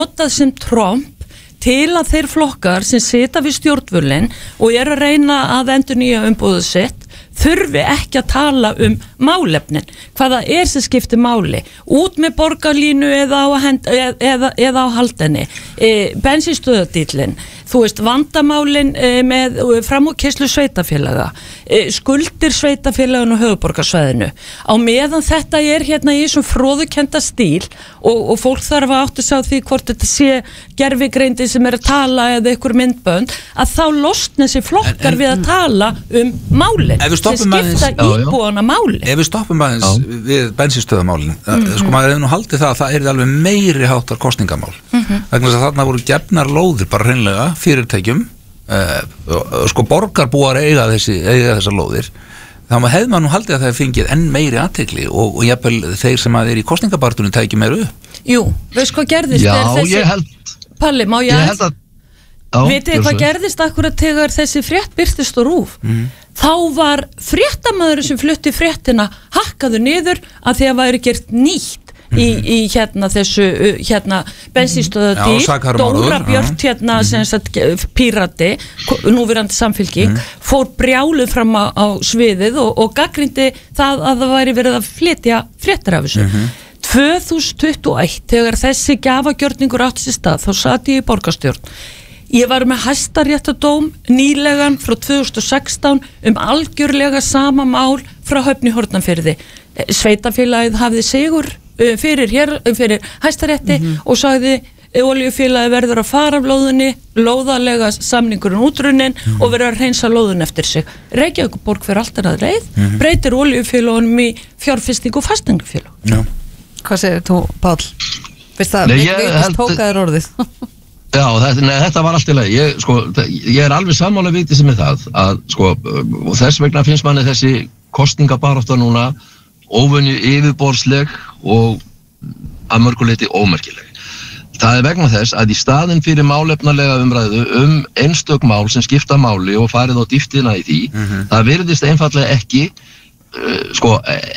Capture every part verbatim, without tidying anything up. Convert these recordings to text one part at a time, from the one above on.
notað sem tromp til að þeir flokkar sem sita við stjórnvölin og eru að reyna að endurnýja umboðið sitt þurfi ekki að tala um málefnin, hvaða er sem skiptir máli, út með borgarlínu eða á, hend, eða, eða á haldinni, e, bensinstöðadíllinn, þú veist, vandamálin e, með framúrkeyrslu sveitafélaga, e, skuldir sveitafélagun og höfuðborgarsvæðinu. Á meðan þetta er hérna í þessum fróðukennda stíl og, og fólk þarf að átta sig á því hvort þetta sé gervigreindi sem er að tala eða ykkur myndbönd, að þá losna þessi flokkar en, en, við að tala um málin sem skipta íbúana máli. Ef við stoppum aðeins já. Við bensinstöðamálin, mm -hmm. sko maður hefur nú haldið það að það er alveg meiri háttar kosningamál mm -hmm. vegna þess að þarna voru gefnar lóðir bara hreinlega fyrirtækjum uh, sko borgarbúar eiga, þessi, eiga þessar lóðir, þá hefði maður nú haldið að það fengið enn meiri athygli og, og jafnvel þeir sem að er í kosningabartunum tækja meira upp. Jú, veist hvað gerðist já, er þessi ég held, Palli, má ég, ég held að vitið hvað gerðist akkurat þegar þessi frétt birtist og rúf mm. þá var fréttamaður sem flutti fréttina hakkaðu niður að því að væri gert nýtt mm. í, í hérna þessu hérna bensinstöðadýr, Dóra Björt hérna mm. sem sagt pírati núverandi samfylking mm. fór brjáluð fram á, á sviðið og, og gaggrindi það að það væri verið að flytja fréttir af þessu mm-hmm. tvö þúsund tuttugu og eitt þegar þessi gjafagjörningur átti sér stað þá sat ég í borgarstjórn. Ég var með hæstaréttardóm nýlegan frá tvö þúsund og sextán um algjörlega sama mál frá Höfn í Hornafirði. Sveitafélagið hafði sigur fyrir, hér, fyrir hæstarétti mm -hmm. og sagði olíufélagið verður að fara af lóðinni, lóðalega samningurinn útrunnin mm -hmm. og verður að reynsa lóðin eftir sig. Reykjavíkurborg fyrir alltaf að leið, mm -hmm. breytir olíufélagunum í fjárfesting og fasteignafélag. Já. Hvað segir þú, Páll? Fyrst að Vigdís tókaðir orðið. Já, þetta, nei, þetta var allt í lagi. Ég, sko, ég er alveg sammála Vigdísi með það að sko, og þess vegna finnst manni þessi kosningabarátta núna óvenju yfirborðsleg og að mörgu leyti ómerkileg. Það er vegna þess að í staðinn fyrir málefnalega umræðu um einstök mál sem skipta máli og farið á dýptina í því, mm-hmm. það virðist einfallega ekki uh, sko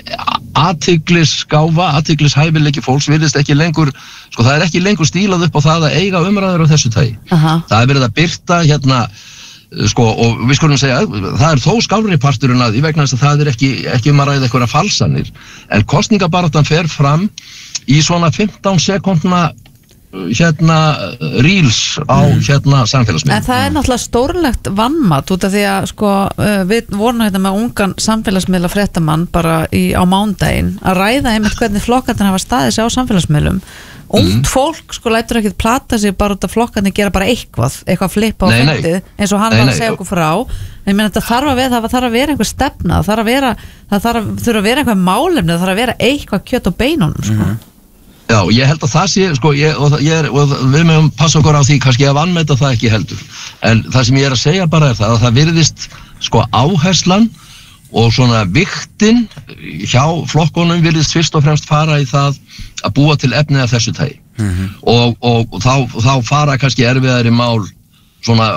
athyglisgáfa, athyglisháfileiki fólks virðist ekki lengur, sko það er ekki lengur stílað upp á það að eiga umræður á þessu tagi. Uh-huh. Það er verið að birta hérna, sko, og við skulum segja, það er þó skárri parturinn að því vegna þess að það er ekki, ekki um að ræða einhverja falsanir, en kosningabaráttan fer fram í svona fimmtán sekúndna hérna reels á hérna samfélagsmiðlum. En það er náttúrulega stórlegt vannmat út af því að sko við vorum hérna með ungan samfélagsmiðla fréttamann bara í, á mándaginn að ræða einmitt hvernig flokkarnir hafa staðið sig á samfélagsmiðlum. Ungt mm. fólk sko lætur ekkert plata sig bara út af flokkarnir gera bara eitthvað, eitthvað flippa á fyndið eins og hann nei, var að segja okkur frá. Ég meina þetta þarf að vera, það þarf að vera einhver stefna, það þarf að vera, það þarf, þarf að vera einhver málefni, það þarf að vera eitthvað kjöt á beinunum sko. Mm. Já, ég held að það sé, sko, ég, og, ég er, og við mögum passa okkur á því kannski að vanmeta það ekki heldur. En það sem ég er að segja bara er það að það virðist, sko, áherslan og svona viktin hjá flokkunum virðist fyrst og fremst fara í það að búa til efni af þessu tagi. Mm-hmm. Og, og, og þá, þá fara kannski erfiðari mál svona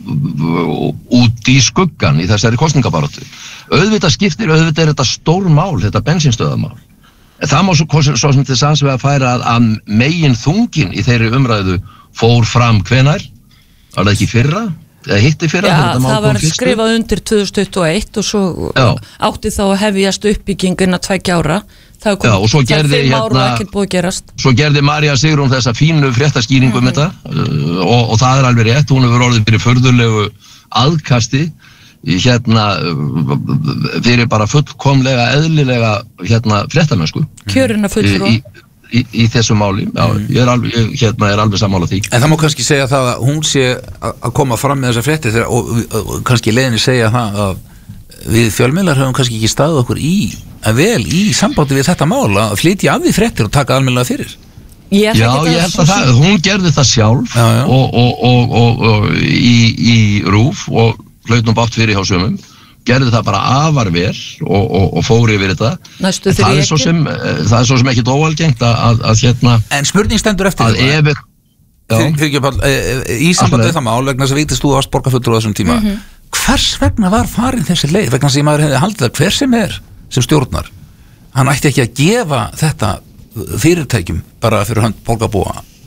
út í skuggan í þessari kosningabaráttu. Auðvitað skiptir, auðvitað er þetta stór mál, þetta bensinstöðamál. Það má svo, svo sem til sanns við að færa að, að megin þungin í þeirri umræðu fór fram hvenær? Var það ekki fyrra? Eða hitti fyrra? Já, það var skrifað undir tvö þúsund tuttugu og eitt og svo Já. átti þá að hefjast uppbyggingin að tveggja ára. Það kom, Já, og svo gerði, hérna, svo gerði María Sigrún þessa fínu fréttaskýringu um mm-hmm. þetta uh, og, og það er alveg rétt, hún hefur orðið fyrir furðulegu aðkasti hérna fyrir bara fullkomlega eðlilega hérna fréttamennsku kjörina fulltrú í, í, í þessu máli. Já, mm. ég er alveg, ég, hérna er alveg sammála því. En það má kannski segja það að hún sé að koma fram með þessa fréttir þegar, og, og, og kannski leiðinni segja það að við fjölmiðlar höfum kannski ekki staðið okkur í að vel í sambandi við þetta mál að flytja af því fréttir og taka almennilega fyrir. Ég já, ég held að það, hún gerði það sjálf já, já. Og, og, og, og, og í, í rúf og hlautnum bátt fyrir hjá sömum, gerði það bara afar vel og, og, og fór yfir þetta. Næstu það, er sem, það er svo sem ekki óalgengt að, að, að hérna en spurning stendur eftir að ef í sambandi við það mál vegna þess að Vigdís þú varst borgarfulltrúi á þessum tíma mm -hmm. hvers vegna var farin þessi leið vegna þess að maður hefði haldið að hver sem er sem stjórnar, hann ætti ekki að gefa þetta fyrirtækjum bara fyrir hönd borgarbúa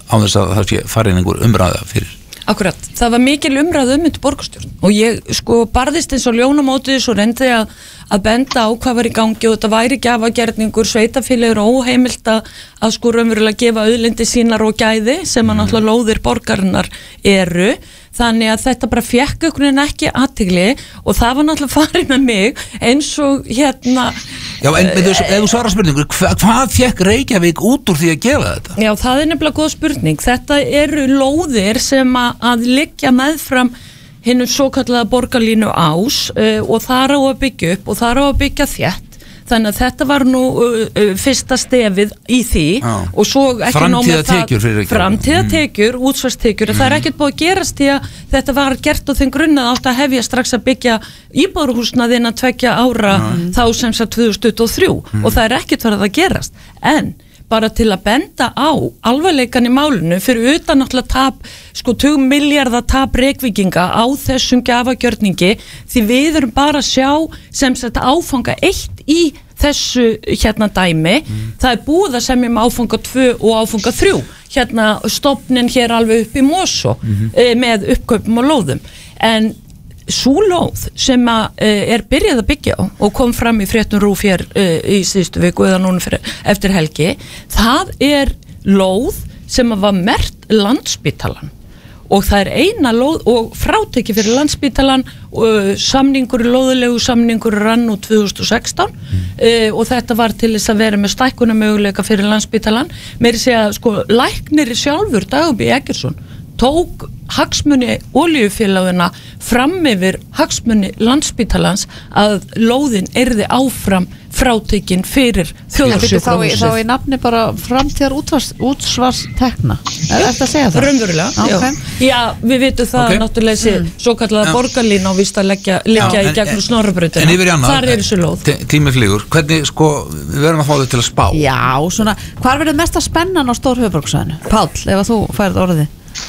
á þess að það fari inn einhver umræða fyrir. Akkurat, það var mikil umræða um þetta borgarstjórn og ég sko barðist eins og ljónamótið svo reyndi að, að benda á hvað var í gangi og þetta væri gjafagerningur, sveitafélagur og óheimilt að, að sko raunverulega gefa auðlindi sínar og gæði sem að náttúrulega lóðir borgarinnar eru, þannig að þetta bara fekk einhvern veginn ekki athygli og það var náttúrulega farið með mig eins og hérna. Já, en uh, ef þú svarar spurningur, hva, hvað fekk Reykjavík út úr því að gera þetta? Já, það er nefnilega góð spurning. Þetta eru lóðir sem að, að liggja meðfram hinnum svo kallaða borgarlínu ás uh, og þar á að byggja upp og þar á að byggja þétt. Þannig að þetta var nú uh, uh, fyrsta stefið í því ah. og svo ekki nóg með það framtíðatekjur, mm. útsvarstekjur mm. það er ekkert búið að gerast því að þetta var gert á þeim grunn að átt að hefja strax að byggja íbúðarhúsnæði innan tveggja ára mm. þá sem sagt tvö þúsund tuttugu og þrjú mm. og það er ekkert farið að gerast en bara til að benda á alvarleikan í málinu fyrir utan náttúrulega tap, sko tugir milljarða tap Reykvíkinga á þessum gjafagjörningi því við erum bara að sjá sem sagt áfanga eitt í þessu hérna dæmi mm. það er búið að semja um áfanga tvö og áfanga þrjú hérna stofnin hér alveg upp í Mosó mm-hmm. e, með uppkaupum og lóðum en sú lóð sem að, uh, er byrjað að byggja á og kom fram í fréttum RÚV hér uh, í síðustu viku eða núna fyrir, eftir helgi það er lóð sem að var merkt Landspítalan og það er eina lóð og fráteki fyrir Landspítalan uh, samningur, lóðulegu samningur rann úr tvö þúsund og sextán mm. uh, og þetta var til þess að vera með stækkunarmöguleika fyrir Landspítalan meiri segja sko læknir sjálfur Dagbjörn Eggertsson tók hagsmuni olíufélagina fram yfir hagsmuni Landspítalans að lóðin yrði áfram frátekinn fyrir þjóðarsjúkrahúsið. Þá í nafni bara framtíðar útsvarstekna. Er þetta að segja það? Raunverulega, okay. já. Já, við vitum það okay. náttúrulega þessi mm. svo kallaða borgarlína og víst að leggja, leggja já, í gegnum Snorrabrautina. En yfir í annað, þar er þessu lóð. Tími flýgur, hvernig sko, við verðum að fá þau til að spá. Já, svona, hvar verður mest að spennan á Stórhöfuðborgarsvæðinu? Páll, ef að þú færð orðið.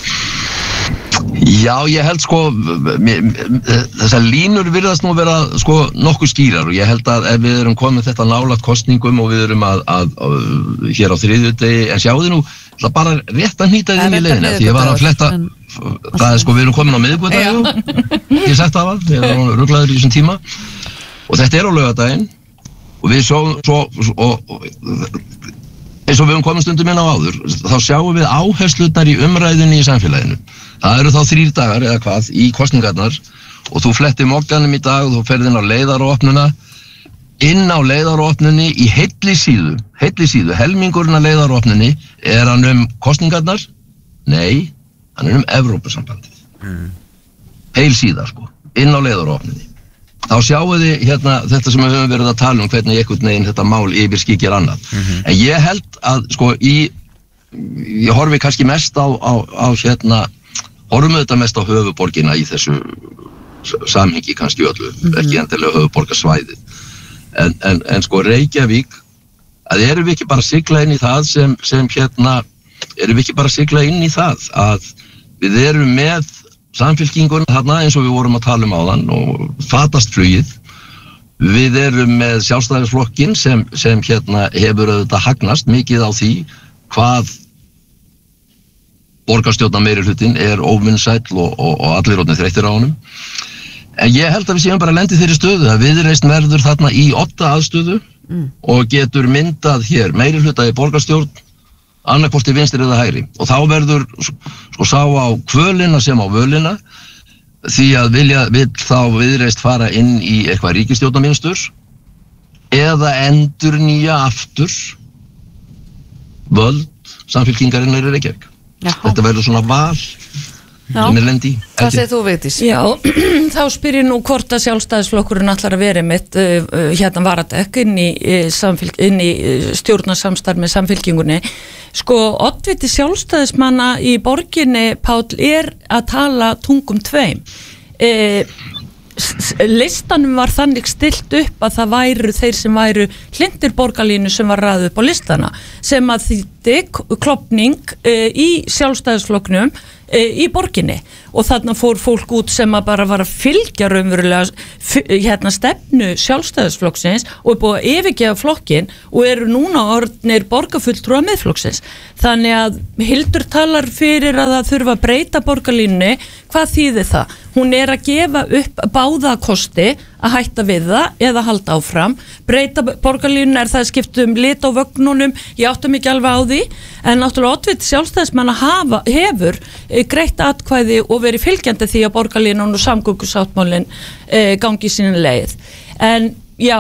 Já, ég held sko þessar línur virðast nú vera sko nokkuð skýrar og ég held að ef við erum komið þetta nálægt kosningum og við erum að, að, að hér á þriðjudegi, en sjáðu nú það bara rétt að hnýta inn í leiðina því ég var að fletta, en... það er sko við erum komin á miðvikudag ég sagt af all, ég var ruglaður í þessum tíma og þetta er á laugardaginn og við svo, svo og, og, eins og við höfum komið stundum inn á áður þá sjáum við áherslurnar í umræðinni í samfélaginu. Það eru þá þrír dagar eða hvað í kosningarnar og þú flettir mogganum í dag og þú ferð inn á leiðarópnuna inn á leiðarópnunni í heilli síðu heilli síðu, helmingurinn af leiðarópnunni er hann um kosningarnar? Nei, hann er um Evrópusambandið mm. heil síða sko, inn á leiðarópnunni þá sjáu þið hérna þetta sem við höfum verið að tala um hvernig einhvern veginn þetta mál yfir skikir annað mm-hmm. en ég held að sko í ég horfi kannski mest á, á, á hérna horfum auðvitað mest á höfuborgina í þessu samhengi kannski öllu, mm-hmm. ekki endilega höfuborgarsvæðið. En, en, en sko Reykjavík, að erum við ekki bara að sigla inn í það sem, sem hérna, erum við ekki bara að sigla inn í það að við erum með samfylkinguna þarna eins og við vorum að tala um áðan og fatast flugið. Við erum með Sjálfstæðisflokkinn sem, sem hérna hefur auðvitað hagnast mikið á því hvað borgarstjórnar meirihlutinn er óvinnsæll og, og, og allir orðnir þreyttir á honum. En ég held að við séum bara lendið þeirri stöðu að Viðreisn verður þarna í otta aðstöðu mm. og getur myndað hér meirihluta í borgarstjórn annarkvort í vinstri eða hægri. Og þá verður sko sá á kvölina sem á völina því að vilja vill þá Viðreisn fara inn í eitthvað ríkisstjórnarmynstur eða endur nýja aftur völd samfylkingarinnar í Reykjavík. Já. Þetta verður svona val Já. Sem er lendi. Hvað segir þú, Vigdís? Já, þá spyr ég nú hvort að Sjálfstæðisflokkurinn ætlar að vera mitt uh, hérna varadekk inn í, uh, samfylg, inn í uh, stjórnarsamstarf með samfylkingunni. Sko, oddviti sjálfstæðismanna í borginni, Páll, er að tala tungum tveim. Uh, listanum var þannig stilt upp að það væru þeir sem væru hlindir borgarlínu sem var raðið upp á listana sem að ríkti klopning uh, í sjálfstæðisflokknum uh, í borginni og þarna fór fólk út sem að bara var að fylgja raunverulega hérna stefnu sjálfstæðisflokksins og er búið að yfirgefa flokkin og eru núna orðnir borgarfulltrúa miðflokksins. Þannig að Hildur talar fyrir að það þurfa að breyta borgarlínunni. Hvað þýðir það? Hún er að gefa upp báða kosti að hætta við það eða halda áfram. Breyta borgarlínunni er það að skipta um lit á vögnunum, ég átta mikið alveg á því, en náttúrulega oddviti sjálfstæðismanna hafa, hefur greitt atkvæði og verið fylgjandi því að borgarlínun og samgöngusáttmálin e, gangi sína leið. En já,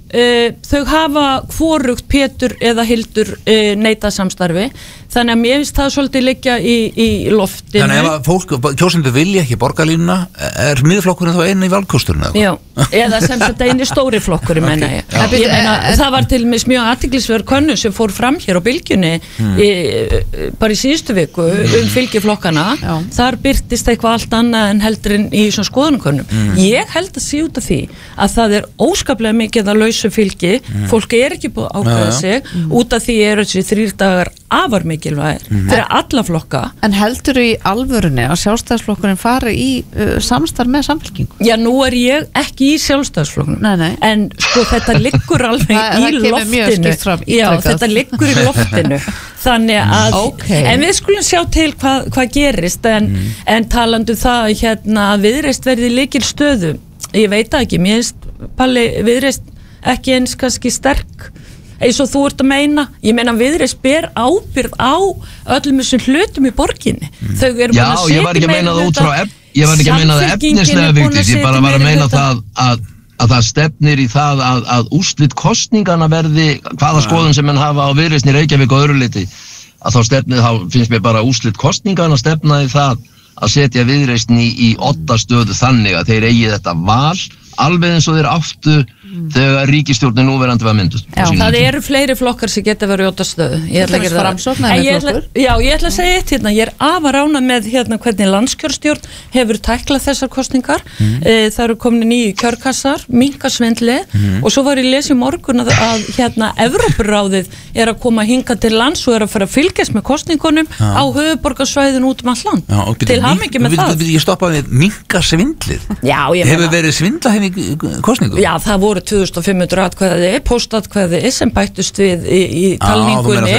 e, þau hafa hvorugt Pétur eða Hildur e, neitað samstarfi, þannig að mér finnst það svolítið liggja í, í loftinu. Þannig ef að fólk, kjósendur vilja ekki borgarlínuna, er miðflokkurinn þá einu í valkosturinn? Já, eða sem sagt einu stóri flokkurinn, menna ég. Okay. Ég meina, það var til með mjög athyglisverð könnun sem fór fram hér á Bylgjunni mm. í, bara í síðustu viku um fylgiflokkana. Já. Þar birtist eitthvað allt annað en heldur en í svona skoðunarkönnum. Mm. Ég held að sé út af því að það er óskaplega mikið að lausu fylgi, mm. fólk er ekki búið að ákveða sig, mm. út af því eru þessi þrír dagar afar mikilvægir mm. fyrir alla flokka. En heldur í alvörunni að sjálfstæðisflokkurinn fari í uh, samstarf með Samfylkingu? Já, nú er ég ekki í sjálfstæðisflokknum, nei, nei. En sko þetta liggur alveg Þa, í loftinu. Já, þetta liggur í loftinu. Þannig að, okay. En við skulum sjá til hvað hva gerist, en, mm. en talandu það hérna að Viðreisn verði lykil stöðu. Ég veit það ekki, mér finnst Palli Viðreisn ekki eins kannski sterk eins og þú ert að meina. Ég meina Viðreisn ber ábyrgð á öllum þessum hlutum í borginni. Mm. Þau eru búin að setja meira hluta. Já, ég var ekki að meina það út frá ef, ég var ekki að meina það efnislega Vigdís, ég bara var að meina það að, að það stefnir í það að, að úrslit kosningana verði, hvaða skoðun sem menn hafa á Viðreisn í Reykjavík og öðru leyti, að þá stefnið, þá finnst mér bara úrslit kosningana stefnaði það að setja Viðreisn í, í oddastöðu þannig að þeir eigi þetta val alveg eins og þeir áttu mm. þegar ríkisstjórnin núverandi var myndust. Já, það eru fleiri flokkar sem geta verið í oddastöðu. Ég ætla ekki að Já, ég ætla að segja eitt hérna, ég er afar ánægð með hérna hvernig landskjörstjórn hefur tæklað þessar kosningar. Mm. E, það eru komin nýju kjörkassar, minkasvindli mm. og svo var ég lesið morgun að, að hérna Evrópuráðið er að koma hinga til lands og er að fara að fylgjast með kosningunum ja. Á höfuðborgarsvæðinu út um allt land. Já, til hamingju með það. Ég stoppaði minkasvindlið. Já, ég meina. Hefur verið svindla í kosningu? Já, það voru tvö þúsund og fimm hundruð atkvæði, póstatkvæði sem bættust við í, í talningunni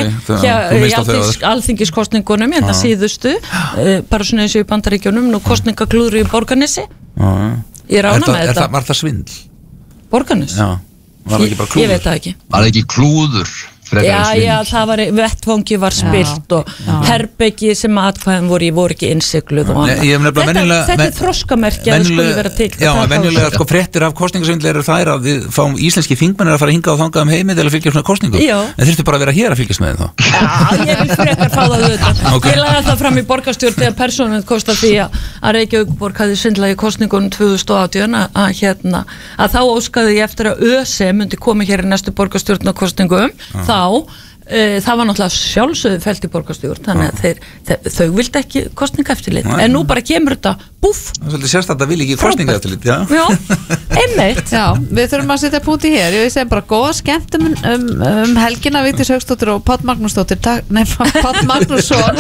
í alþingiskostningunum hérna síðustu, uh, bara svona eins og í Bandaríkjunum, nú kostningaklúður í Borgarnesi. Ég er ánægð með þetta. Var það svindl? Borgarnes? Já, var það ekki bara klúður? Ég veit það ekki. Var það ekki klúður? Já, já, það var, vettvangi var spilt og herbeggi sem atkvæðin voru í voru ekki innsigluð og annað. Þetta, venjulega, þetta er þroskamerki að það skulle vera til. Já, venjulega sko fréttir af kosningasvindli eru þær að við fáum íslenski þingmennir að fara hingað og þangað um heimið til að fylgjast með kosningu. Já. En þurftu bara að vera hér að fylgjast með þá. Já, ég vil frekar fá það auðvitað. Okay. Ég lagði það fram í borgarstjórn þegar persónuð kostar því að Reykjavíkurborg hafði svindlað í kosningunum tvö þúsund og átján að, að, hérna, að þá óskaði ég eftir að ÖSE myndi koma hér í næstu borgarstjórnarkosningum. Þá Uh, það var náttúrulega sjálfsögðu felt í borgarstjórn þannig að þeir, þeir, þau vildi ekki kosningaeftirlit, en nú bara kemur þetta búff. Það er svolítið sérstætt að vilja ekki kosningaeftirlit, já. Já, einmitt. Já, við þurfum að setja punkti hér, ég segi bara góða skemmtum um, um helgina Vigdís Hauksdóttir og Páll Magnúsdóttir, nei, Páll Magnússon.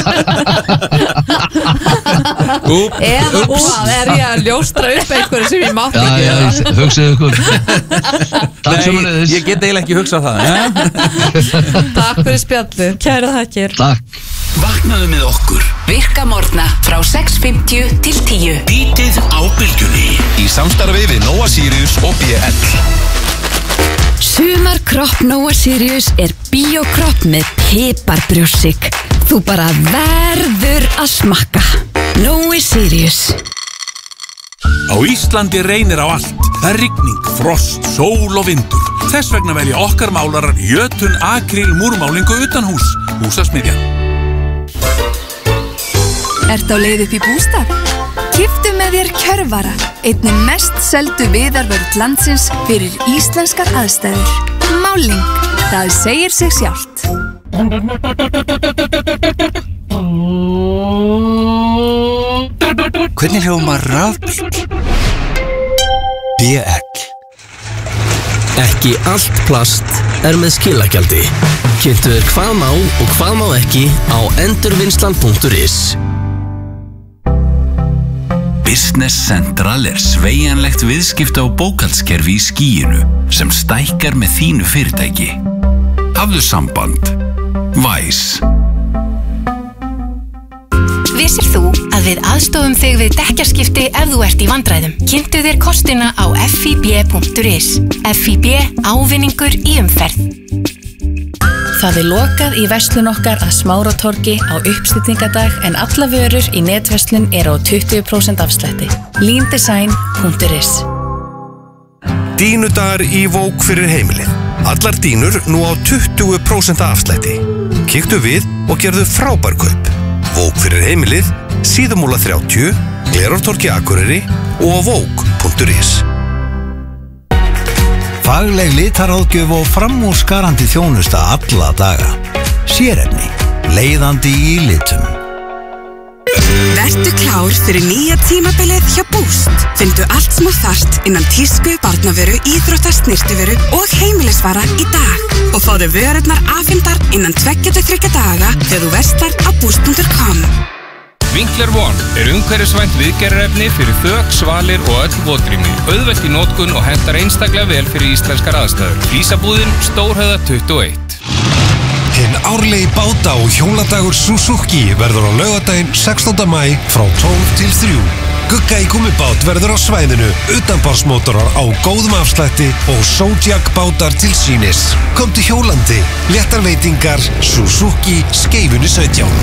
Eða hvað, er ég að ljóstra upp einhverju sem ég mátt ekki? Já, já, hugsaðu ykkur. Nei, ég get eiginlega ekki hugsað það. Takk fyrir spjallið. Kæra þakkir. Takk. Vaknaðu með okkur. Virka morgna frá sex fimmtíu til tíu. Bítið á Bylgjunni. Í samstarfi við Nóa Sirius og B L. Sumarkropp Nóa Sirius er bíokropp með piparbrjósik. Þú bara verður að smakka. Nóa Sirius. Á Íslandi reynir á allt. Það er rigning, frost, sól og vindur. Þess vegna velja okkar málarar Jötun Akryl múrmálingu utan hús. Húsasmiðjan. Ertu á leið upp í bústað? Kiftu með þér Kjörvara, einnig mest seldu viðarvörð landsins fyrir íslenskar aðstæður. Máling, það segir sig sjálft. Hvernig hljómar rafbíll? B L. Ekki allt plast er með skilagjaldi. Kynntu þér hvað má og hvað má ekki á endurvinnslan punktur is. Business Central er sveigjanlegt viðskipta og bókhaldskerfi í skýinu sem stækkar með þínu fyrirtæki. Hafðu samband. Væs. Vissir þú að við aðstofum þig við dekkjaskipti ef þú ert í vandræðum? Kynntu þér kostina á f i b punktur is. F I B ávinningur í umferð. Það er lokað í verslun okkar að Smáratorgi á uppstýtingadag en alla vörur í netverslun eru á tuttugu prósent afslætti. Lindesign punktur is. Dýnudagar í Vók fyrir heimilið. Allar dýnur nú á tuttugu prósent afslætti. Kíktu við og gerðu frábær kaup. Vók fyrir heimilið, Síðumúla þrjátíu, Glerártorgi Akureyri og á vók punktur is. Fagleg litaráðgjöf og framúrskarandi þjónusta alla daga. Sérefni, leiðandi í litum. Vertu klár fyrir nýja tímabilið hjá Boost. Fyndu allt sem þú þarft innan tísku, barnavöru, íþrótta, snyrtivöru og heimilisvara í dag. Og fáðu vörurnar afhentar innan tveggja til þriggja daga þegar þú verslar á boost punktur com. Winkler One er umhverfisvænt viðgerðarefni fyrir þök, svalir og öll votrými. Auðvelt í notkun og hentar einstaklega vel fyrir íslenskar aðstæður. Flísabúðin Stórhöfða tuttugu og eitt. Hinn árlegi báta- og hjóladagur Suzuki verður á laugardaginn sextánda maí frá tólf til þrjú. Gugga í gummibát verður á svæðinu, utanborðsmótorar á góðum afslætti og Zodiac bátar til sýnis. Komdu hjólandi, léttar veitingar, Suzuki Skeifunni sautján.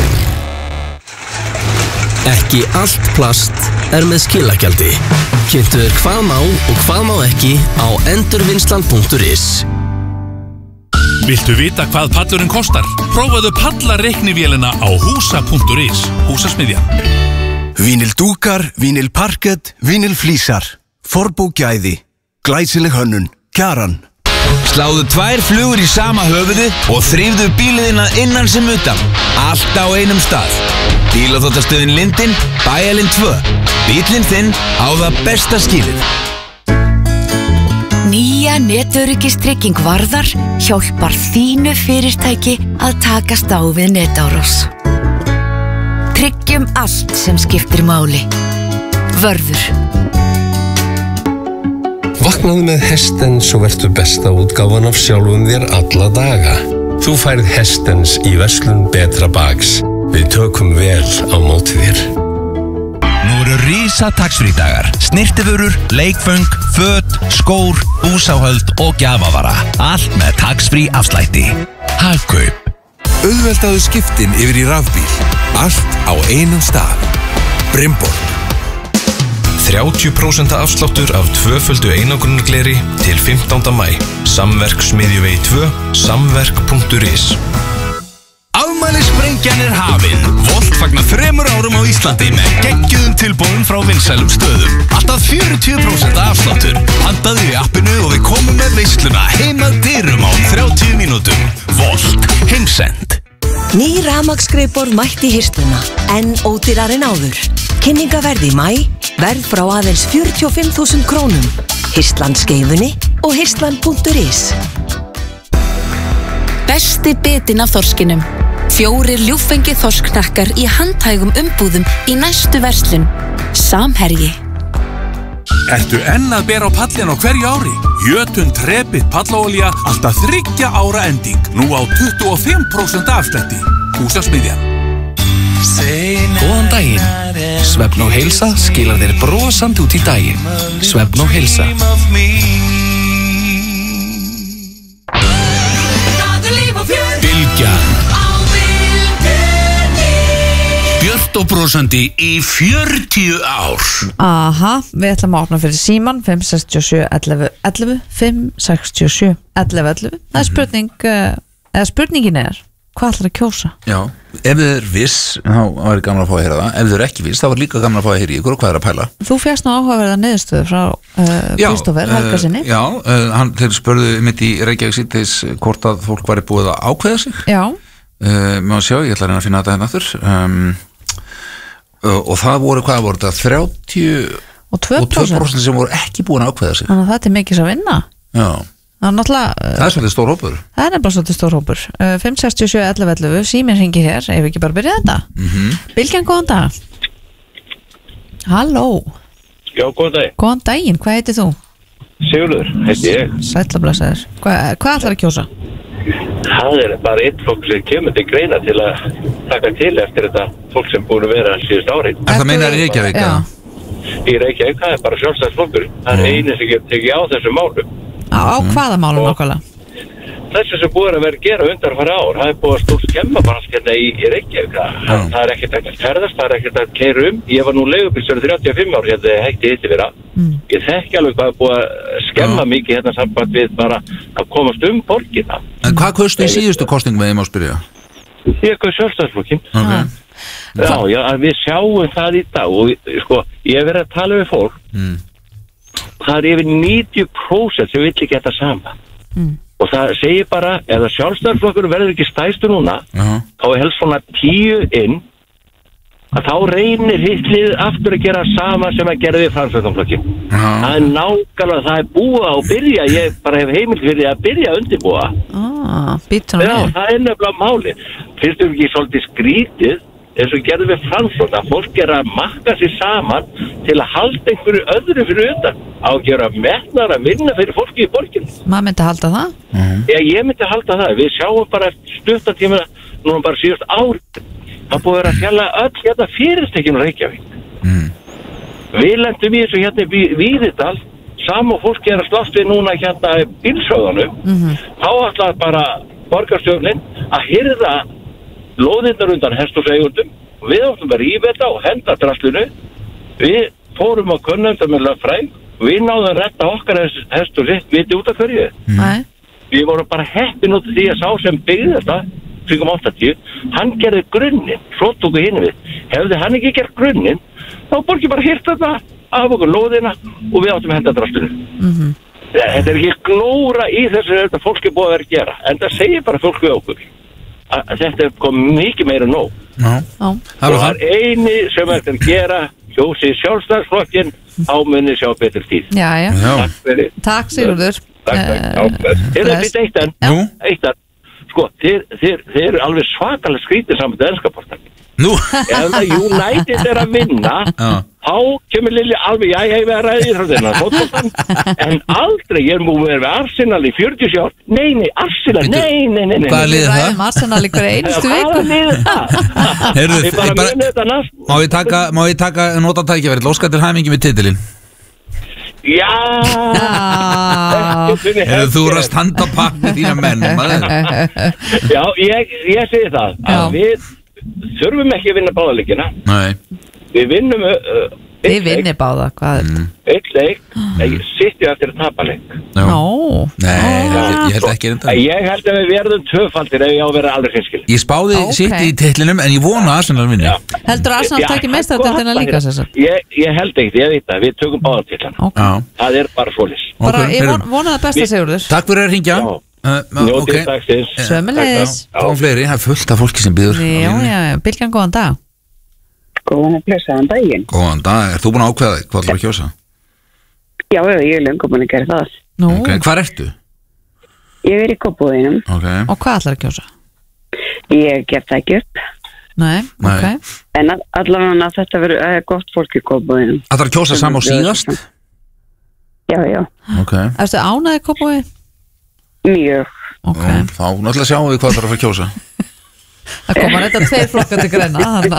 Ekki allt plast er með skilagjaldi. Kynntu þér hvað má og hvað má ekki á endurvinnslan punktur is. Viltu vita hvað pallurinn kostar? Prófaðu pallareiknivélina á húsa punktur is. Húsasmiðjan. Vínil dúkar, vínil parkett, vínil flísar. Forbúgæði, glæsileg hönnun, Kjaran. Sláðu tvær flugur í sama höfuðu og þrífðu bíliðina innan sem utan. Allt á einum stað. Bílaþvottastöðin Lindin, Bæjarlind tvö. Bíllinn þinn á það besta skilið. Nýja netöryggistrygging Varðar hjálpar þínu fyrirtæki að takast á við netárás. Tryggjum allt sem skiptir máli. Vörður. Vaknaðu með Hestens og vertu besta útgáfan af sjálfum þér alla daga. Þú færð Hestens í verslun Betra Bags. Við tökum vel á móti þér. Nú eru rísa tax-free-dagar. Snirtivörur, leikföng, föt, skór, búsáhöld og gjafavara. Allt með tax-free afslætti. Hagkaup. Auðveldaðu skiptin yfir í rafbíl. Allt á einum stað. Brimborg. þrjátíu prósent afsláttur af tvöföldu einangrunargleri til fimmtánda maí. Samverk Smiðjuvegi tvö, samverk punktur is. Afmælisprengjan er hafin. Volt fagnar þremur árum á Íslandi með geggjuðum tilboðum frá vinsælum stöðum. Alltaf fjörutíu prósent afsláttur. Pantaðu í appinu og við komum með veisluna heim að dyrum á þrjátíu mínútum. Volt. Heimsend. Ný rafmagnsgreiðborð mætti í hirsluna, en ódýrar en áður. Kynningaverð í maí, verð frá aðeins fjörutíu og fimm þúsund krónum. Hirslan Skeifunni og hirslan punktur is. Besti bitinn af þorskinum. Fjórir ljúffengi þorsknakkar í handhægum umbúðum í næstu verslun. Samherji. Ertu enn að bera á pallin á hverju ári? Jötun Trebit pallaolía alltaf þriggja ára ending. Nú á tuttugu og fimm prósent afslætti. Húsasmiðjan. Góðan daginn. Svefn og heilsa skilar þér brosandi út í daginn. Svefn og heilsa. Bylgjan. Björt og brosandi í fjörutíu ár. Aha, við ætlum að opna fyrir síman fimm sex sjö ellefu ellefu fimm sex sjö ellefu ellefu. Það er spurning, eða spurningin er, hvað ætlar að kjósa? Já, ef þið er viss, þá var ég gaman að fá að heyra það. Ef þið er ekki viss, þá var líka gaman að fá að heyra ykkur og hvað er að pæla. Þú fjast nú áhugaverða niðurstöðu frá Kristófer uh, Helgasinni. Já, uh, hann, þeir spurðu mitt í Reykjavík síðdeis hvort að fólk væri búið að ákveða sig. Já. Uh, Má sjá, ég ætla að reyna að finna þetta hérna aftur. Um, uh, og það voru, hvað voru þetta, þrjátíu og tvö prósent sem voru ekki búin að ákveða sig. Þannig að þetta er mikið svo að vinna. Já. Það er náttúrulega Það er svolítið stór hópur Það er nefnilega svolítið stór hópur uh, fimm sex sjö ellefu ellefu, síminn hringir hér ef við ekki bara byrja þetta mm -hmm. Bylgjan, góðan dag. Halló. Já, góðan dag. Góðan daginn, hvað heitir þú? Sigurður, heiti ég. Sæll og blessaður. Hva, Hvað ætlar að kjósa? Það er bara eitt fólk sem kemur til greina til að taka til eftir þetta fólk sem búin að vera síðust árið. Er það meina Reykjavík? Já. Í Reykjavík, það er bara sjálfstæðsflokkur. Það er eini sem getur tekið á þessum málum. Á, á hvaða málum nákvæmlega? Þessu sem búið að vera að gera undanfæri ár, það er búið að stór skemma bara hérna í, í Reykjavík. Það, það er ekkert að ferðast, það er ekkert að keyra um. Ég var nú leigubílstjóri þrjátíu og fimm ár hérna hætti hitti vera. Mm. Ég þekki alveg hvað er búið að skemma mikið hérna samband við bara að komast um borgina. En hvað kostu í síðustu kostingum með ég má spyrja? Ég kosti sjálfstæðsflokkin. Okay. Já, já, við sjáum það í dag og sko, ég hef verið að tala við fólk. Mm. Það er yfir níutíu prósent sem vill ekki þetta sama. Mm. Og það segir bara, ef það sjálfstæðarflokkur verður ekki stæðstu núna, uh-huh. þá er helst svona tíu inn, að þá reynir hittlið aftur að gera sama sem að gera við framsveitarflokkin. Uh-huh. Það er nákvæmlega, það er búið á að byrja, ég bara hef heimild fyrir að byrja að undirbúa. Ah, býtum við. Já, það er nefnilega máli. Finnst þú ekki svolítið skrítið, eins og gerðum við framsvöld að fólk er að makka sér saman til að halda einhverju öðru fyrir utan á að gera metnar að vinna fyrir fólki í borginu. Maður myndi halda það? Mm. Já, ég myndi halda það. Við sjáum bara stuttartíma núna bara síðust árið. Það búið að vera að fjalla öll hérna fyrirtækinu Reykjavík. Mm. Við lendum í þessu hérna í Víðidal, sama fólki er að slást við núna hérna í bílsöðunum. Mm-hmm. Þá ætlaði bara borgarstjórnin að hirða lóðindar undan hesthúseigundum og við áttum að rífa þetta og henda draslinu. Við fórum á kunnendar með lögfræðing og við náðum að retta okkar hesthúsi, viti út af hverju. Mm. Við vorum bara heppin út af því að sá sem byggði þetta kringum áttatíu, hann gerði grunninn, svo tóku hinn við. Hefði hann ekki gert grunninn, þá borgi bara hirt þetta af okkur lóðina og við áttum að henda draslinu. Mm-hmm. Þetta er ekki glóra í þessu þetta fólk er búið að vera að gera, en það segir bara fólk við okkur. Að þetta er komið mikið meira nóg. Já. Og það er eini sem þetta er að gera hjósið sjálfstæðsflokkin ámunni sjá betur tíð. Já, já. Takk fyrir. Takk Sigurður. Takk, takk. Er þetta eitt eitt enn? Eitt enn. Sko, þeir, þeir, þeir eru alveg svakalega skrítið saman til ennskapartan. Nú? Ef það United er að vinna, þá kemur Lilja alveg, já, ég hef verið að ræði frá þennan fótboltan, en aldrei, ég er múið verið með Arsenal í fjörutíu ár, nei, nei, Arsenal, nei, nei, nei, nei. Hvað er liðið það? Við ræðum Arsenal í hverju einustu viku. Hvað er liðið það? Heyrðu, Við bara bara- munum þetta næst. Má ég taka, má ég taka nota tækifærið, óska til hæmingi með titilinn? Já! Hefur þú eru að standa pakk með þína menn, maður? Já, ég, ég segi það, að við þurfum ekki að vinna báðaleikina. Nei. Við vinnum uh, Við vinnum báða, hvað er þetta? eitt leik, ég sitti eftir að tapa leik. Nó. Nei, ég held ekki þetta. Ég held að við verðum tvöfaldir ef ég á að vera alveg hinskil. Ég spáði Ok. sitt í titlinum en ég vona að Arsenal vinni. Heldur að Arsenal taki meistaradeildina líka, sem sagt? Ég, ég held ekki, ég veit það, við tökum báðartillana. Já. Það er bara svolis. Bara, ég von, vona það besta Sigurður. Takk fyrir að hringja. Njótið dagsins. Sömuleiðis. Fáum fleiri, það er fullt af fólki sem býður. Já, já, Bylgjan, góðan dag. Góðan að blessaðan daginn. Góðan dag, er þú búin að ákveða þig? Hvað ætlar að kjósa? Já, já, ég er löngu búin að gera það. Nú. Ok, hvar ertu? Ég er í Kópavoginum. Ok. Og hvað ætlar að kjósa? Ég gef það ekki upp. Nei, ok. En all- allavega að þetta verður uh, gott fólk í Kópavoginum. Ætlar að kjósa sama á síðast? Já, já. Ok. Erstu ánæði Kópavogi? Mjög. Ok. Nú, þá náttúrulega sjáum við hvað það er að fara að kjósa. Það koma þetta tveir flokkar til greina, þarna.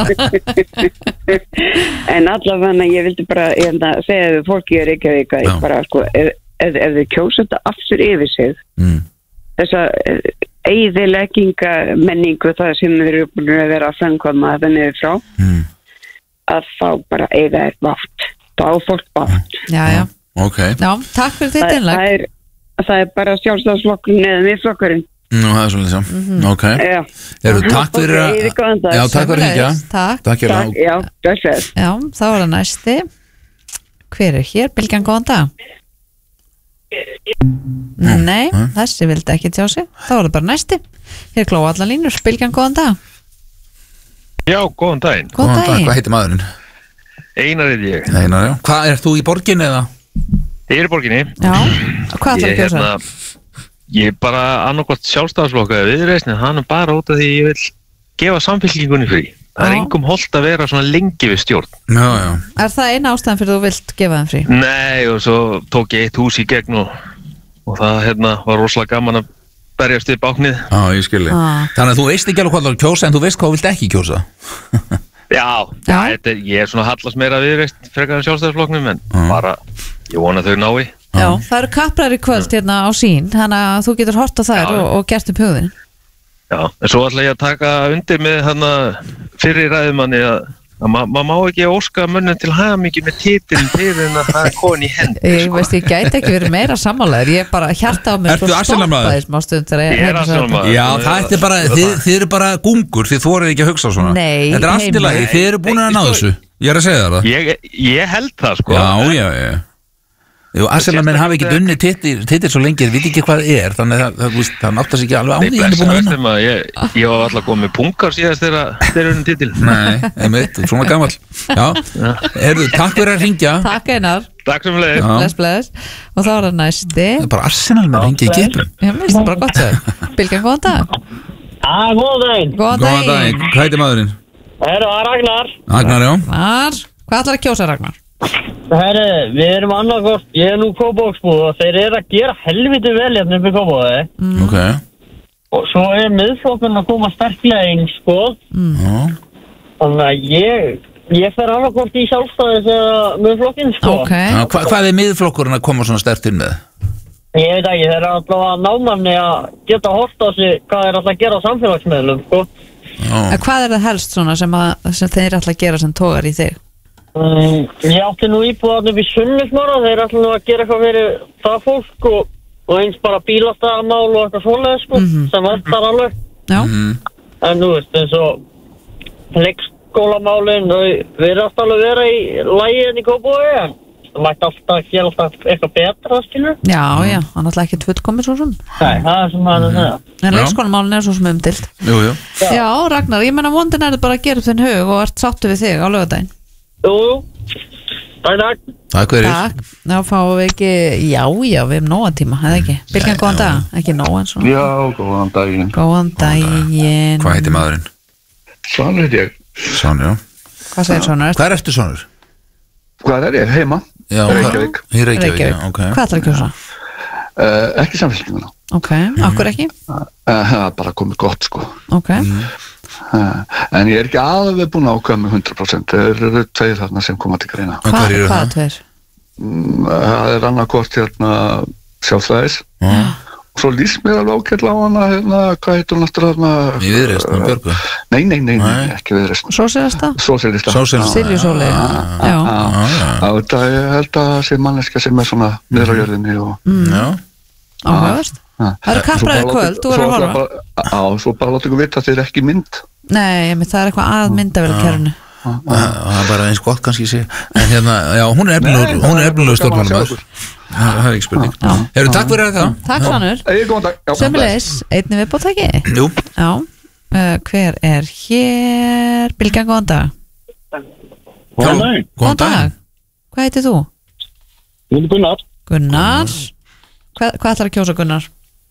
En allavega ég vildi bara ég held að segja við fólki í Reykjavík að ég bara sko, ef, ef, ef þið kjósa þetta aftur yfir sig mm. þessa eyðilegginga menningu það sem þeir eru búin að vera að framkvæma þetta niður frá mm. að þá bara eiga er bátt þá er fólk bátt Já, já. Ok. Já, takk fyrir þitt það, innlegg. það, er, það er bara sjálfstæðsflokkurinn eða miðflokkurinn. Nú, það er svolítið svo. Ok. Já. Eru takk fyrir að... Ok, góðan dag. Já, takk fyrir að hringja. Takk. Takk fyrir að... Já, blessið. Já, þá er það næsti. Hver er hér? Bylgjan, góðan dag. Nei, þessi vildi ekki tjá sig. Þá er það bara næsti. Hér klóa allar línur. Bylgjan, góðan dag. Já, góðan daginn. Góðan daginn. Hvað heitir maðurinn? Einar er ég. Einar, já. Hvað, er þú í borginni eða? Ég er í borginni. Já, hvað ætlar að Ég, kjósa? hérna, ég bara annarkvæmt sjálfstæðisflokka Viðreisn, en hann er bara út af því ég vil gefa samfylkingunni frí. Það er engum hollt að vera svona lengi við stjórn. Já, já. Er það eina ástæðan fyrir þú vilt gefa þeim frí? Nei, og svo tók ég eitt hús í gegn og, og það hérna, var rosalega gaman að berjast við báknið. Já, ég skilji. Ah. Þannig að þú veist ekki alveg hvað þú vilt kjósa, en þú veist hvað þú vilt ekki kjósa. Já, já. Þetta, ég er svona hallast meira Viðreisn frekar en sjálfstæðisflokknum, en ah. bara, ég vona þau nái. Já, það eru kapprar í kvöld hérna á sín, þannig að þú getur hort á þær og, og gert upp hugðin. Já, en svo ætla ég að taka undir með hana fyrir ræðumanni að, að ma maður má ekki óska mönnum til hamingju með titilin fyrir en að það er komin í hendi. Ég veist, ég gæti ekki verið meira sammálaður, ég er bara hjarta á mér Ertu Arsenal-maður? smá stund þegar Ég er Arsenal-maður. Já, það er bara, þið, þið eru bara gungur, þið þorið ekki að hugsa svona. Nei, þetta er allt í lagi, þið eru búin að ná þessu. Ég er að segja það. Ég, ég held það, sko. Já, já, já. Jú, Arsenal-menn hafa ekki unni titil svo lengi, þeir viti ekki hvað það er, þannig að það, það, það náttúrulega sig ekki alveg á því Nei, blessa, ég, ég var alltaf komið pungar síðast þegar þeir eru unni titil. Nei, einmitt, svona gammal. Já, heyrðu, takk fyrir að ringja. Takk Einar. Takk sem leið. Bless, bless. Og þá er það næsti. Það er bara Arsenal-menn ringja í getum. Já, mér finnst það bara gott sér. Bilgjan, góðan dag. Ah, góðan daginn. Góðan daginn. Góðan daginn, hvað heitir maðurinn? Herru, það er Ragnar. Ragnar, já. Ragnar, hvað ætlar að kjósa Ragnar? Herru, við erum annarkort, ég er nú Kópavogsbúð og þeir eru að gera helviti vel hérna upp í Kópavogi. Mm. Ok. Og svo er miðflokkurinn að koma sterklega inn, sko. Mm. Þannig að ég, ég fer annarkort í sjálfstæðis eða miðflokkinn, sko. Ok. Já, hva, hvað er miðflokkurinn að koma svona sterkt inn með? Ég veit ekki, þeir eru alltaf að námanni að geta hort á sig hvað þeir alltaf að gera á samfélagsmiðlum, sko. En hvað er það helst svona sem, að, sem þeir ætla að gera sem togar í þig? Um, ég átti nú íbúðan upp í Sunnismára, þeir ætla nú að gera eitthvað fyrir það fólk og, og eins bara bílastæðamál og eitthvað svoleið, sko, mm -hmm. sem vantar alveg. Já. En þú veist, eins og leikskólamálin, við erum alltaf alveg vera í lægin í Kópavogi, en það mætti alltaf gera alltaf eitthvað betra, skilur. Já, já, hann ætla ekki tvöldkomið svo svona. Nei, það er sem maður að segja. En leikskólamálin er svo sem umdilt. Jú, jú. Já, Já Ragnar, ég menna vondin er bara að gera upp þinn hug og ert sáttu við þig á laugardaginn. Jú, jú. Takk, takk. Takk fyrir. Takk. Þá fáum við ekki, já, já, við hefum nógan tíma, eða ekki? Bilgjan, góðan dag, ekki nógan svona. Já, góðan daginn. Góðan daginn. Hvað heitir maðurinn? Svanur heit ég. Svanur, já. Hvað segir Svanur? Hvað er eftir Svanur? Hvað er ég? Heima? Já, Reykjavík. Í Reykjavík, já, ok. Hvað ætlar að kjósa? Uh, ekki samfélkinguna. Ok, akkur ekki? Það uh, er bara komið gott, sko. Ok. Mm. Uh, en ég er ekki alveg búin að ákveða með hundrað prósent. Það eru tveir þarna sem koma til greina. Hva, hvað er tveir? Mm, það er annarkvort hérna sjálfstæðis. Mm. Og svo lýst mér alveg ákveðla á hana, hérna, hvað heitur hún aftur þarna? Í Viðreisn, með Björgu? Nei, nei, nei, nei, ekki Viðreisn. Sósíalista? Sósíalista. Silju Sóli. Já. Já, ég held að sé manneskja sem er svona niður á jörðinni og... Já. Áhugavert. Það eru kappræðir kvöld, þú verður að horfa. Já, svo bara láta ykkur vita að þið er ekki mynd. Nei, það er eitthvað að myndavélakerfinu. Það er bara eins gott kannski sé. En hérna, já, hún er efnilegur, hún er efnilegur stjórnmálamaður. Það er ekki spurning. Hefur takk fyrir það. Takk Svanur. Sömulegis, einnig viðbóttæki. Jú. Já, hver er hér? Bilgjan, góðan dag. Góðan dag. Góðan dag. Hvað heitir þú? Gunnar. Gunnar. Hvað, hvað ætlar að kjósa Gunnar?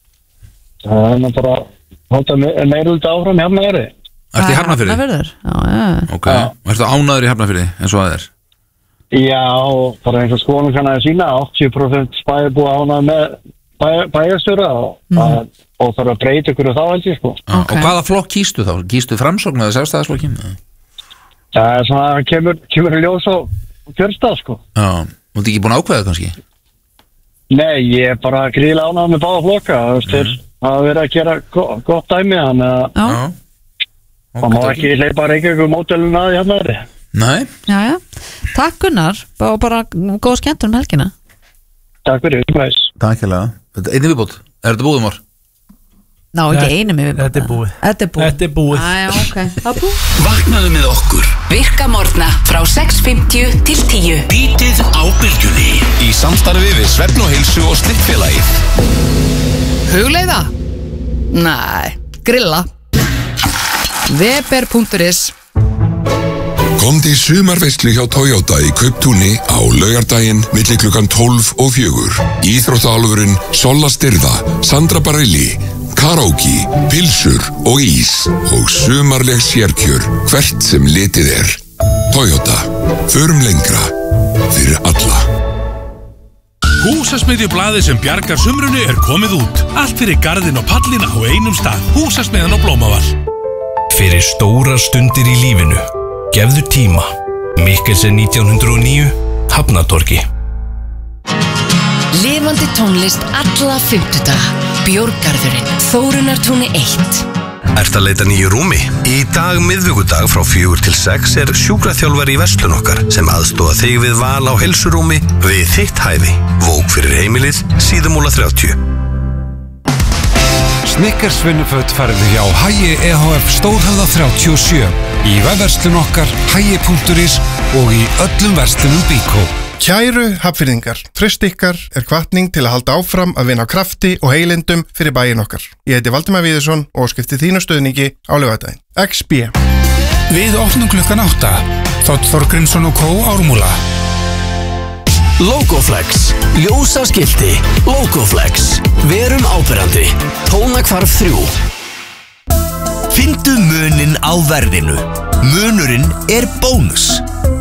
Það er bara halda meirulegt áfram í Hafnarfirði. Ertu í Hafnarfirði? Hafnarfjörður, já, já. Ok, ertu ánæður í Hafnarfirði eins og það er? Já, og bara eins og skoðum kannar að sína áttatíu prósent bæjarbúa ánæður með bæ, bæjarstjóra og, mm. og þarf að breyta ykkur og þá held ég, sko. Okay. Og hvaða flokk kýstu þá? Kýstu Framsókn eða Sjálfstæðisflokkin? Það er svona, kemur, kemur í ljós á kjörstað, sko. Já, þú ert ekki búin að ákveða kannski? Nei, ég er bara gríðilega ánægður með báða flokka. Það er að vera að gera go- gott dæmi, þannig að það má ekki hleypa Reykjavík módelun að hérna er. Nei. Já, já. Takk Gunnar, og bara góð skemmtun um helgina. Takk fyrir, umhverfis. Takk hérlega. Einnig viðbót, er þetta búið, Már? Ná, ekki einu með viðbót. Þetta er búið. Þetta er búið. Þetta er búið. Æ, ok, það er búið. Vaknaðu með okkur. Virka morgna frá sex fimmtíu til tíu. Bítið á bylgjunni. Í samstarfi við Svefn og Heilsu og Slippfélagið. Hugleiða? Næ, grilla. Weber punktur is. Komdu í sumarveislu hjá Toyota í Kauptúni á laugardaginn milli klukkan tólf og fjögur. Íþróttaálfurinn Solla Styrða, Sandra Bareilly, karaoke, pilsur og ís og sumarleg sérkjör hvert sem litið er. Toyota, förum lengra fyrir alla. Húsasmiðjublaðið sem bjargar sumrunu er komið út. Allt fyrir garðin og pallina á einum stað. Húsasmiðjan og Blómavall. Fyrir stórar stundir í lífinu. Gefðu tíma. Mikkelsen nítján hundruð og níu, Hafnatorgi. Lifandi tónlist alla fimmtudaga. Bjórgarðurinn, Þórunnartúni eitt. Ertu að leita nýju rúmi? Í dag miðvikudag frá fjögur til sex er sjúkraþjálfari í verslun okkar sem aðstoða þig við val á heilsurúmi við þitt hæfi. Vók fyrir heimilið, Síðumúla þrjátíu. Snickers vinnuföt færðu hjá Hagi E H F Stórhöfða þrjátíu og sjö í vefverslun okkar hagi punktur is og í öllum verslunum Bíkó. Kæru hafnfirðingar, traust ykkar er hvatning til að halda áfram að vinna á krafti og heilindum fyrir bæinn okkar. Ég heiti Valdimar Víðursson og skipti þínu stöðningi á laugardaginn. X B. Við opnum klukkan átta. Þótt Þorgrímsson og Kó Ármúla. Logoflex, ljósa skilti, Logoflex, verum áberandi, tónakvarf þrjú. Fyndu muninn á verðinu. Munurinn er bónus.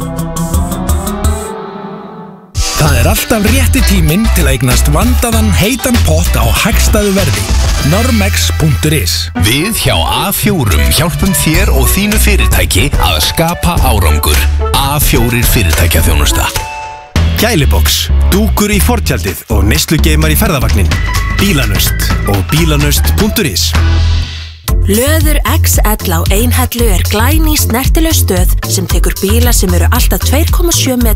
Það er alltaf rétti tíminn til að eignast vandaðan heitan pott á hagstæðu verði. normex punktur is. Við hjá A fjórum hjálpum þér og þínu fyrirtæki að skapa árangur. A fjórir fyrirtækjaþjónusta. Gælibox, dúkur í fortjaldið og neyslugeimar í ferðavagnin. Bílanust og bílanust punktur is. Löður X L á Einhellu er glæný snertileg stöð sem tekur bíla sem eru alltaf tvö komma sjö metrar